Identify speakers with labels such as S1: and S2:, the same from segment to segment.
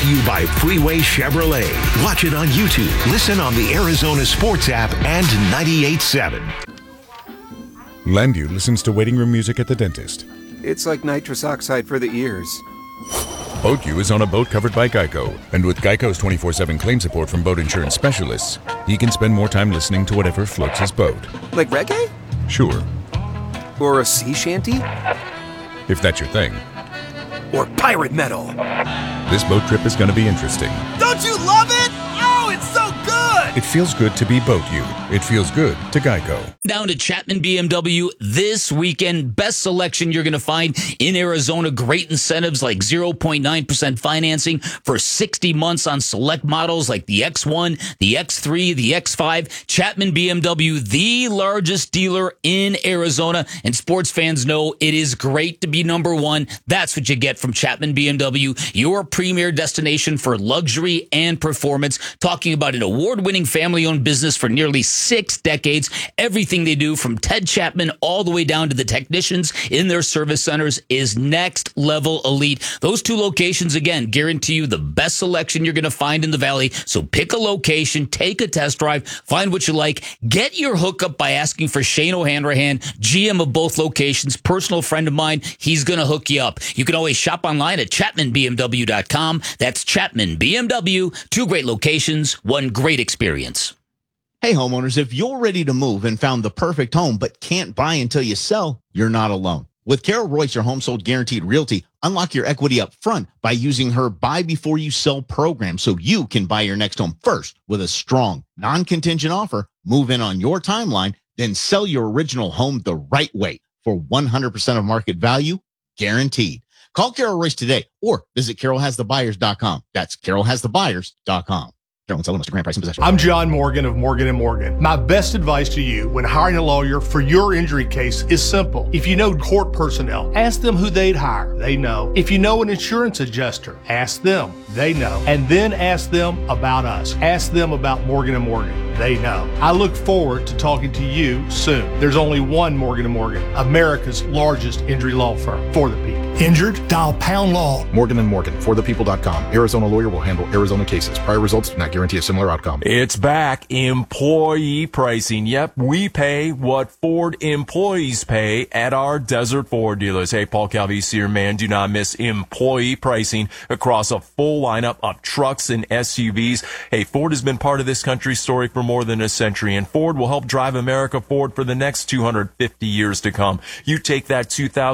S1: you by Freeway Chevrolet. Watch it on YouTube. Listen on the Arizona Sports app and 98.7.
S2: Landview listens to waiting room music at the dentist.
S3: It's like nitrous oxide for the ears.
S2: BoatU is on a boat covered by Geico. And with Geico's 24/7 claim support from boat insurance specialists, he can spend more time listening to whatever floats his boat.
S3: Like reggae?
S2: Sure.
S3: Or a sea shanty?
S2: If that's your thing.
S3: Or pirate metal?
S2: This boat trip is going to be interesting.
S4: Don't you love it? Oh, it's so good!
S2: It feels good to be BoatU. It feels good to Geico.
S5: Down to Chapman BMW this weekend. Best selection you're going to find in Arizona. Great incentives like 0.9% financing for 60 months on select models like the X1, the X3, the X5. Chapman BMW, the largest dealer in Arizona. And sports fans know it is great to be number one. That's what you get from Chapman BMW, your premier destination for luxury and performance. Talking about an award-winning family-owned business for nearly 6 decades. Everything they do, from Ted Chapman all the way down to the technicians in their service centers, is next level elite. Those 2 locations, again, guarantee you the best selection you're going to find in the Valley. So pick a location, take a test drive, find what you like, get your hookup by asking for Shane O'Hanrahan, GM of both locations, personal friend of mine. He's going to hook you up. You can always shop online at ChapmanBMW.com. That's Chapman BMW. 2 great locations, 1 great experience.
S6: Hey homeowners, if you're ready to move and found the perfect home but can't buy until you sell, you're not alone. With Carol Royce, your home sold guaranteed realty, unlock your equity up front by using her buy before you sell program so you can buy your next home first with a strong, non-contingent offer, move in on your timeline, then sell your original home the right way for 100% of market value, guaranteed. Call Carol Royce today or visit carolhasthebuyers.com. That's carolhasthebuyers.com.
S7: I'm John Morgan of Morgan & Morgan. My best advice to you when hiring a lawyer for your injury case is simple. If you know court personnel, ask them who they'd hire. They know. If you know an insurance adjuster, ask them. They know. And then ask them about us. Ask them about Morgan & Morgan. They know. I look forward to talking to you soon. There's only one Morgan & Morgan, America's largest injury law firm for the people.
S8: Injured? Dial Pound Law.
S9: Morgan & Morgan, forthepeople.com. Arizona lawyer will handle Arizona cases. Prior results do not guarantee a similar outcome.
S10: It's back. Employee pricing. Yep, we pay what Ford employees pay at our Desert Ford dealers. Hey, Paul Calvisi, your man. Do not miss employee pricing across a full lineup of trucks and SUVs. Hey, Ford has been part of this country's story for more than a century, and Ford will help drive America forward for the next 250 years to come. You take that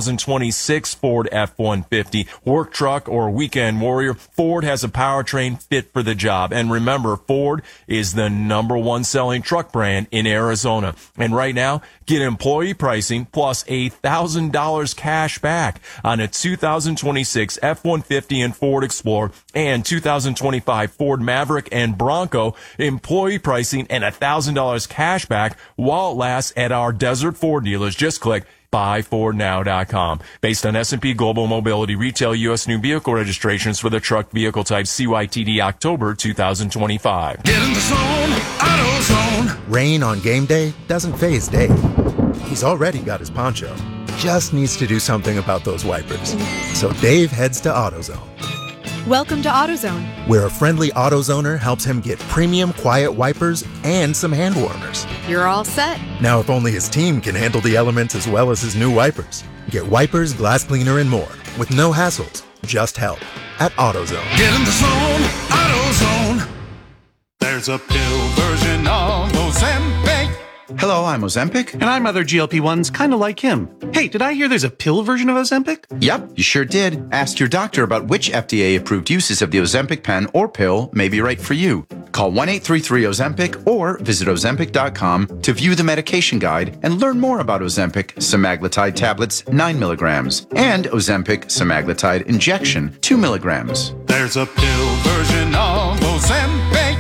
S10: 2026 Ford F-150, work truck, or weekend warrior, Ford has a powertrain fit for the job. And remember, Ford is the #1 selling truck brand in Arizona. And right now, get employee pricing plus $1,000 cash back on a 2026 F-150 and Ford Explorer and 2025 Ford Maverick and Bronco. Employee pricing and $1,000 cash back while it lasts at our Desert Ford dealers. Just click buyfordnow.com. Based on S&P Global Mobility Retail U.S. new vehicle registrations for the truck vehicle type CYTD October 2025.
S4: Get in the zone, AutoZone.
S11: Rain on game day doesn't faze Dave. He's already got his poncho. Just needs to do something about those wipers. So Dave heads to AutoZone.
S12: Welcome to AutoZone,
S11: where a friendly AutoZoner helps him get premium quiet wipers and some hand warmers.
S12: You're all set.
S11: Now, if only his team can handle the elements as well as his new wipers. Get wipers, glass cleaner, and more with no hassles, just help at AutoZone.
S4: Get in the zone, AutoZone. There's a pill version of Ozempic.
S13: Hello, I'm Ozempic.
S14: And I'm other GLP-1s kind of like him. Hey, did I hear there's a pill version of Ozempic?
S13: Yep, you sure did. Ask your doctor about which FDA-approved uses of the Ozempic pen or pill may be right for you. Call 1-833-OZEMPIC or visit Ozempic.com to view the medication guide and learn more about Ozempic semaglutide tablets 9 milligrams and Ozempic semaglutide injection 2 milligrams.
S4: There's a pill version of Ozempic.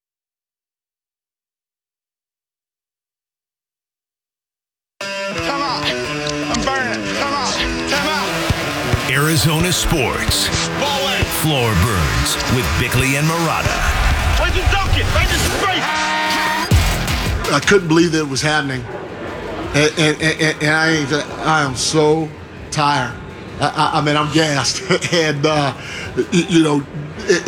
S1: Arizona Sports. Floor Burns with Bickley and Murata.
S4: Where'd you dunk it? Right in his face!
S15: I couldn't believe that it was happening. And I am so tired. I mean, I'm gassed. And,